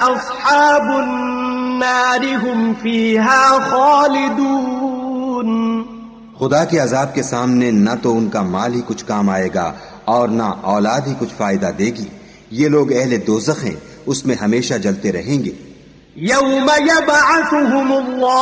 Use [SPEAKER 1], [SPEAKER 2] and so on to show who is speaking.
[SPEAKER 1] अस्हाबुन नारि हुम फीहा खालिदून।
[SPEAKER 2] खुदा के अजाब के सामने न तो उनका माल ही कुछ काम आएगा और न औलाद ही कुछ फायदा देगी। ये लोग अहले दोज़ख हैं, उसमें हमेशा जलते रहेंगे।
[SPEAKER 1] यौम यबअसुहुमुल्लाह